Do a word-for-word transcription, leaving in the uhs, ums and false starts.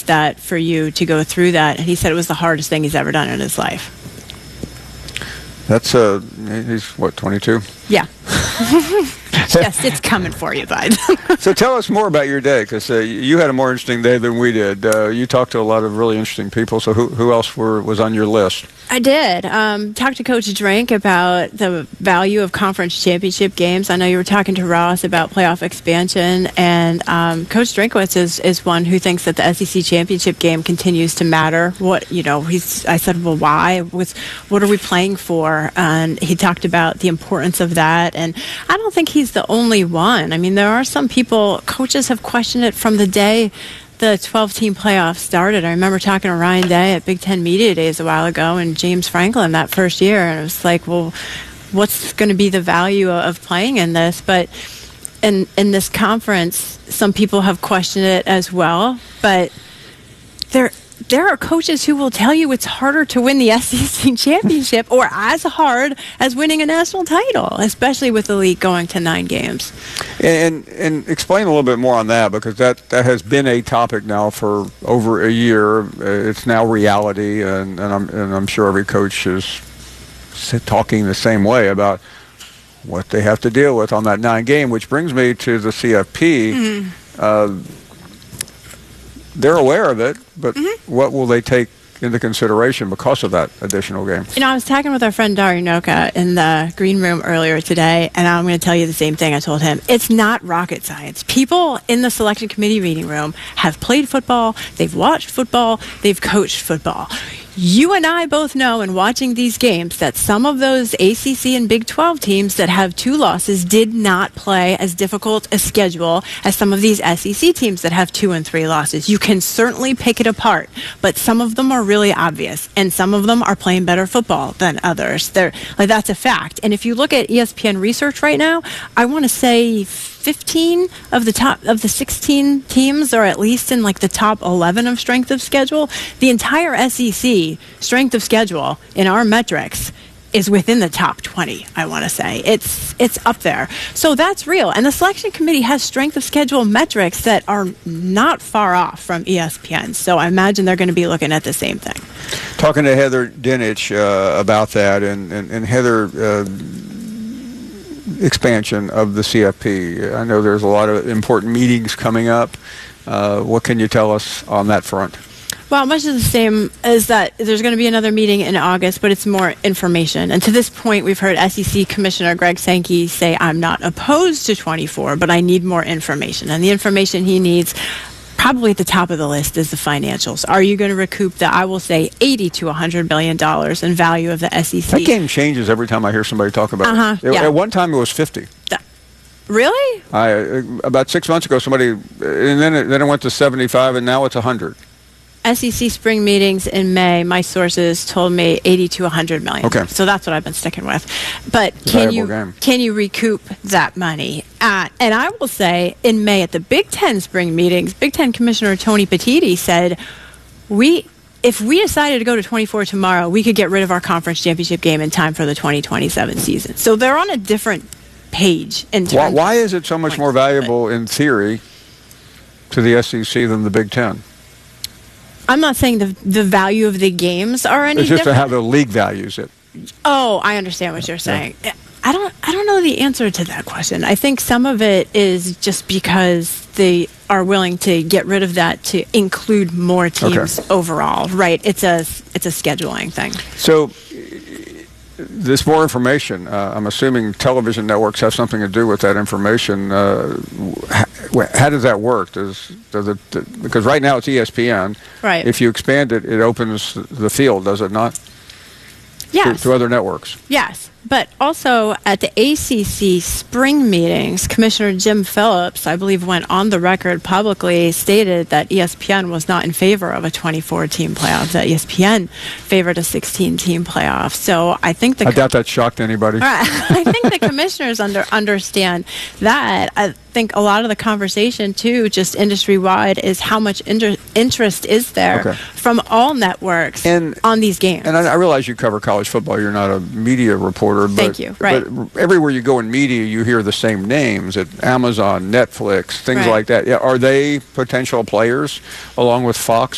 that for you to go through that? And he said it was the hardest thing he's ever done in his life. That's, uh, he's, what, twenty-two? Yeah. Yes, it's coming for you, bud. So tell us more about your day, because uh, you had a more interesting day than we did. Uh, you talked to a lot of really interesting people, so who, who else were, was on your list? I did. Um, talked to Coach Drink about the value of conference championship games. I know you were talking to Ross about playoff expansion, and um, Coach Drinkwitz is, is one who thinks that the S E C championship game continues to matter. What, you know, he's, I said, well, why? What's, what are we playing for? And he talked about the importance of that, and I don't think he's the only one. I mean, there are some people, coaches have questioned it from the day the twelve-team playoffs started. I remember talking to Ryan Day at Big Ten Media Days a while ago, and James Franklin that first year, and it was like, well, what's going to be the value of playing in this? But in in this conference, some people have questioned it as well. But there there are coaches who will tell you it's harder to win the S E C championship, or as hard as winning a national title, especially with the league going to nine games. And and explain a little bit more on that, because that, that has been a topic now for over a year. It's now reality, and, and, I'm, and I'm sure every coach is talking the same way about what they have to deal with on that nine game, which brings me to the C F P. Mm-hmm. Uh, they're aware of it, but mm-hmm. what will they take into consideration because of that additional game? You know, I was talking with our friend Dari Noka in the green room earlier today, and I'm going to tell you the same thing I told him. It's not rocket science. People in the selection committee reading room have played football, they've watched football, they've coached football. You and I both know in watching these games that some of those A C C and Big twelve teams that have two losses did not play as difficult a schedule as some of these S E C teams that have two and three losses. You can certainly pick it apart, but some of them are really obvious, and some of them are playing better football than others. They're, like, that's a fact. And if you look at E S P N research right now, I want to say fifteen of the top of the sixteen teams are at least in like the top eleven of strength of schedule. The entire S E C strength of schedule in our metrics is within the top twenty, I want to say. It's it's up there. So that's real. And the selection committee has strength of schedule metrics that are not far off from E S P N. So I imagine they're going to be looking at the same thing. Talking to Heather Dinich uh, about that, and, and, and Heather, uh, expansion of the C F P. I know there's a lot of important meetings coming up. Uh, what can you tell us on that front? Well, much of the same as that there's going to be another meeting in August, but it's more information. And to this point, we've heard S E C Commissioner Greg Sankey say, I'm not opposed to twenty-four, but I need more information. And the information he needs, probably at the top of the list, is the financials. Are you going to recoup the, I will say, eighty to one hundred billion dollars in value of the S E C? That game changes every time I hear somebody talk about uh-huh, it. Yeah. At one time, it was fifty. That, really? I, about six months ago, somebody, and then it, then it went to seventy-five, and now it's one hundred. S E C spring meetings in May, my sources told me eighty to one hundred million. Okay. So that's what I've been sticking with. But It's can you game. can you recoup that money? Uh, and I will say in May at the Big Ten spring meetings, Big Ten Commissioner Tony Petitti said, we if we decided to go to twenty-four tomorrow, we could get rid of our conference championship game in time for the twenty twenty-seven season. So they're on a different page in terms Why, why is it so much more valuable in theory to the S E C than the Big Ten? I'm not saying the the value of the games are any It's just different. how the league values it. Oh, I understand what you're saying. Yeah. I don't I don't know the answer to that question. I think some of it is just because they are willing to get rid of that to include more teams okay. overall, right? It's a it's a scheduling thing. So this more information, uh, I'm assuming television networks have something to do with that information. Uh, how, how does that work? Does, does it, because right now it's E S P N. Right. If you expand it, it opens the field, does it not? Yes. To, to other networks. Yes. But also at the A C C spring meetings, Commissioner Jim Phillips, I believe, went on the record publicly, stated that E S P N was not in favor of a twenty-four team playoff, that E S P N favored a sixteen team playoff. So I think the... I doubt that shocked anybody. I think the commissioners under, understand that. I think a lot of the conversation, too, just industry-wide, is how much inter- interest is there okay. from all networks and, on these games. And I, I realize you cover college football. You're not a media reporter. But, Thank you. Right. But everywhere you go in media, you hear the same names at Amazon, Netflix, things right. like that. Yeah, are they potential players along with Fox